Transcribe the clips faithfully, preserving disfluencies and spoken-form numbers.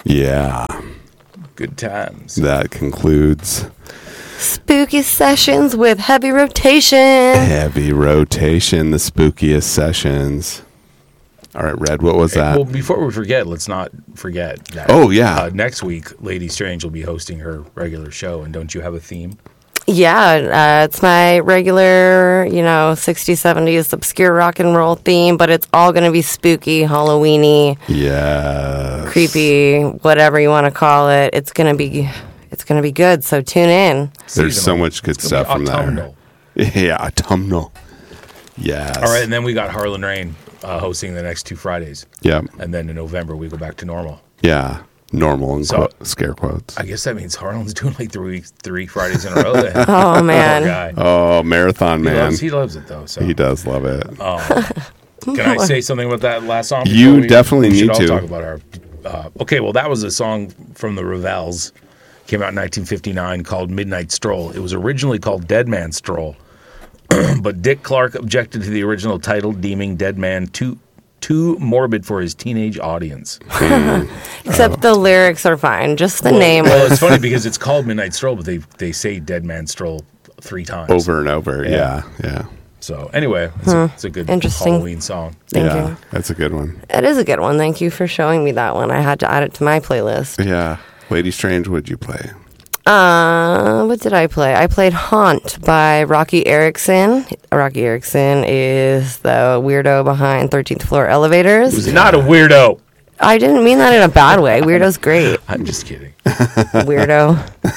Yeah. Good times. That concludes Spooky Sessions with Heavy Rotation. Heavy Rotation, the spookiest sessions. All right, Red, what was that? Well, before we forget, let's not forget that. Oh, yeah. Uh, next week, Lady Strange will be hosting her regular show, and don't you have a theme? Yeah, uh, it's my regular, you know, sixties, seventies obscure rock and roll theme, but it's all going to be spooky, Halloween-y, Yes. creepy, whatever you want to call it. It's going to be it's going to be good, so tune in. There's so Seasonal. much good It's gonna stuff be from autumnal. there. Yeah, autumnal. Yes. All right, and then we got Harlan Rain uh, hosting the next two Fridays. Yeah. And then in November, we go back to normal. Yeah. Normal and So- quote, scare quotes. I guess that means Harlan's doing like three three Fridays in a row then. Oh, Poor man. guy. Oh, marathon He man. loves, he loves it, though. So. He does love it. Can I say something about that last song? You before we- definitely we should need all to. talk about our. Uh, okay, well, that was a song from the Revels. Came out in nineteen fifty-nine called Midnight Stroll. It was originally called Dead Man Stroll, but Dick Clark objected to the original title, deeming Dead Man too too morbid for his teenage audience. Except the lyrics are fine. Just the well, name. Well, it's funny because it's called Midnight Stroll, but they they say Dead Man Stroll three times. Over and over. Yeah. Yeah. Yeah. So anyway, it's, a, it's a good Interesting. Halloween song. Thank yeah. you. That's a good one. It is a good one. Thank you for showing me that one. I had to add it to my playlist. Yeah. Lady Strange, what'd you play? Uh, what did I play? I played Haunt by Rocky Erickson. Rocky Erickson is the weirdo behind thirteenth Floor Elevators. He's not a weirdo. I didn't mean that in a bad way. Weirdo's great. I'm just kidding. Weirdo.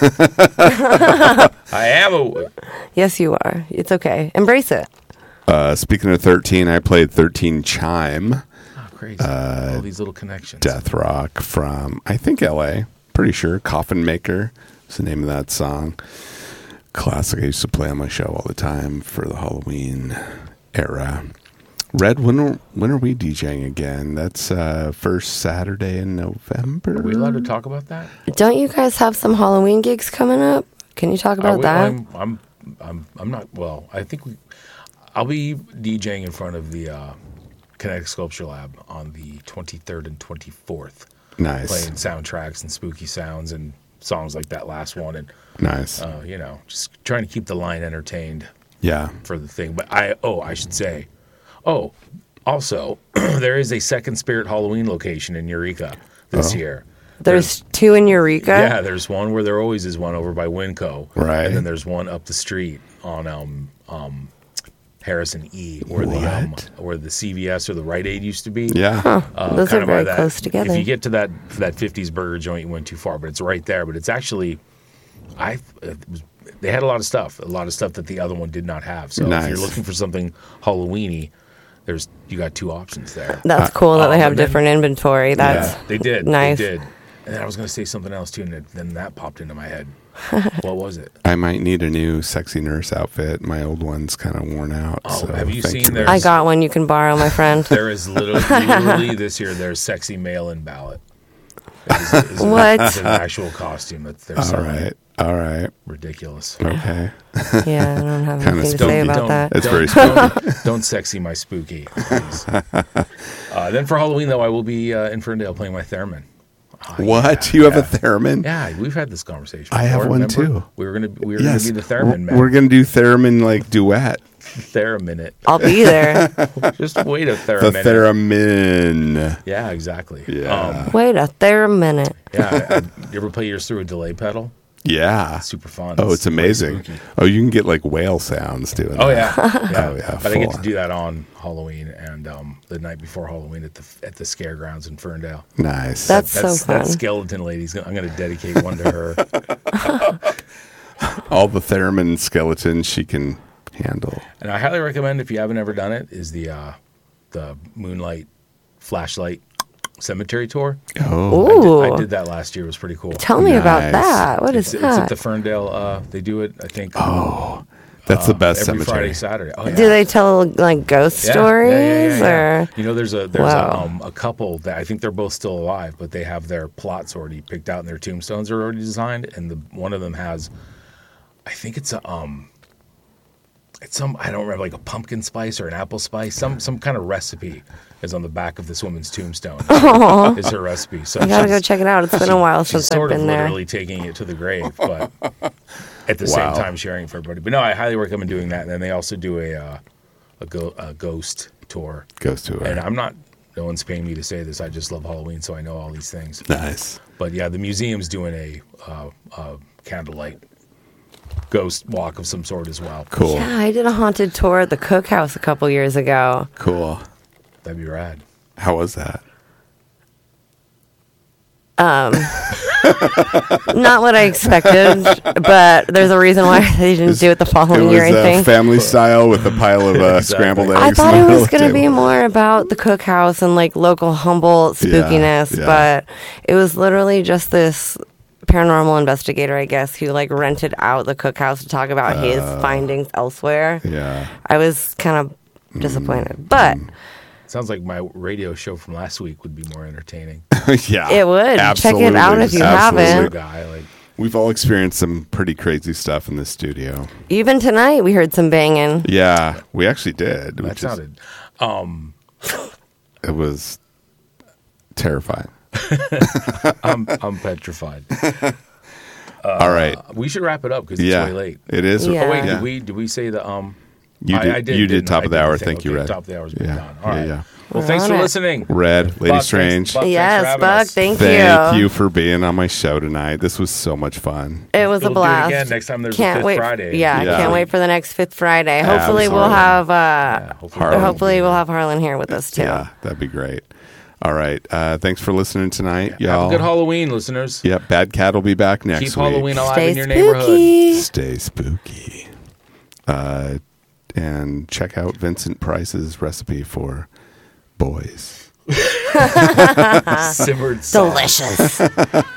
I am a. Yes, you are. It's okay. Embrace it. Uh, speaking of thirteen, I played thirteen Chime, Oh, crazy. All these little connections. death rock from, I think, L A. Pretty sure. Coffin Maker is the name of that song. Classic. I used to play on my show all the time for the Halloween era. Red, when are, when are we DJing again? That's uh, first Saturday in November. Are we allowed to talk about that? Don't you guys have some Halloween gigs coming up? Can you talk Are about we- that? I'm, I'm, I'm, I'm not. Well, I think we. I'll be DJing in front of the uh, Kinetic Sculpture Lab on the twenty-third and twenty-fourth, Nice. playing soundtracks and spooky sounds and songs like that last one, and Nice. uh, you know, just trying to keep the line entertained yeah. for the thing. But I, oh, I should say, oh, also, there is a Second Spirit Halloween location in Eureka this Oh. year. There's two in Eureka. Yeah, there's one where there always is one over by Winco. Right. And then there's one up the street on um um Harrison E, where the um, What? where the C V S or the Rite Aid used to be. Yeah. Uh, Those kind are of by very that- close together. If you get to that that fifties burger joint, you went too far, but it's right there. But it's actually, I it was, they had a lot of stuff, a lot of stuff that the other one did not have. So if Nice. you're looking for something Halloweeny, there's you got two options there. That's cool that they um, have and then- different inventory. That's Yeah, they did. nice. They did. And then I was going to say something else too, and it- then that popped into my head. What was it? I might need a new sexy nurse outfit. My old one's kind of worn out. Oh, so have you thank seen very their- I got one you can borrow, my friend. There is literally, literally this year there's sexy mail-in ballot. It's, it's an- What? It's an actual costume. That's they're All selling. right. All right. Ridiculous. Okay. Yeah, I don't have Kinda anything to spooky. say about Don't- that. It's don't- very don't, don't sexy my spooky. Please. Uh, then for Halloween though, I will be uh, in Ferndale playing my theremin. Oh, What? yeah, you have yeah. a theremin? Yeah, we've had this conversation. I have before, one, remember? too. We were gonna we were Yes. gonna be the theremin man. We're going to do theremin like duet. theremin it. I'll be there. Just wait a The theremin. theremin. Yeah, exactly. Yeah. Um, Wait a there a minute. yeah. I, I, you ever play yours through a delay pedal? Yeah. Super fun. Oh, it's way amazing. spooky. Oh, you can get like whale sounds doing Oh that. yeah, yeah. Oh, yeah, But I get full to on. do that on Halloween and um, the night before Halloween at the at the Scaregrounds in Ferndale. Nice. That's so That's fun. that skeleton lady's. Gonna, I'm going to dedicate one to her. All the theremin skeletons she can handle. And I highly recommend, if you haven't ever done it, is the uh, the Moonlight Flashlight Cemetery Tour. Oh. Ooh. I did that last year. It was pretty cool. Tell me about Nice. that. What It's, is it's at that? the Ferndale. Uh, they do it. I think. Oh. That's the best every cemetery. Friday, Saturday. Oh, yeah. Do they tell like ghost Yeah, stories yeah, yeah, yeah, yeah. or? You know, there's a there's Wow. a, um, a couple that I think they're both still alive, but they have their plots already picked out and their tombstones are already designed, and the one of them has, I think it's a um, it's some I don't remember, like a pumpkin spice or an apple spice. Some some kind of recipe is on the back of this woman's tombstone. Is her recipe. So I gotta she's- go check it out. It's been a while She's since I've sort of been there. literally taking it to the grave, but at the Wow. same time sharing it for everybody. But no, I highly recommend doing that. And then they also do a uh, a, go, a ghost tour. Goes to And her. I'm not, no one's paying me to say this. I just love Halloween, so I know all these things. Nice. But yeah, the museum's doing a uh, uh, candlelight ghost walk of some sort as well. Cool. Yeah, I did a haunted tour at the Cookhouse a couple years ago. Cool. That'd be rad. How was that? Not what I expected, but there's a reason why they didn't do it the It following was year, I uh, think. family style with a pile of uh, scrambled eggs. I thought on it the was middle going to be table. more about the Cookhouse and like local Humboldt Yeah, spookiness, yeah. but it was literally just this paranormal investigator, I guess, who like rented out the Cookhouse to talk about his findings elsewhere. Yeah. I was kind of disappointed, Mm, but Sounds like my radio show from last week would be more entertaining. yeah. it would. Check it out if you Absolutely. haven't. Guy, like, We've all experienced some pretty crazy stuff in the studio. Even tonight, we heard some banging. Yeah, we actually did. that which is- sounded. Um, it was terrifying. I'm I'm petrified. all right. We should wrap it up because it's Yeah. way late. It is. Yeah. Oh wait, Yeah. did we did we say the um? You I- did, I did, you did didn't I? top of the I did hour. the Thank thing. you, Okay, Red. Top of the hour's been Yeah. done. All yeah, right. yeah. Well, We're thanks on for it. listening. Red, Lady Buck, Strange. Thanks, Buck, thanks for Yes, having Buck, us. thank, Thank you. you for being on my show tonight. This was so much fun. It was We'll a do it blast. again next time there's a can't Fifth wait. Friday. Yeah, Yeah. can't wait for the next Fifth Friday. Hopefully, we'll Absolutely. have uh, Yeah, hopefully, Harlan. hopefully we'll have Harlan here with us too. Yeah, that'd be great. All right. Uh, thanks for listening tonight, Have y'all. a good Halloween, listeners. Yep, Bad Cat will be back next Keep week. Halloween alive Stay in your neighborhood. spooky. Stay spooky. Uh, and check out Vincent Price's recipe for boys. Simmered sauce. Delicious.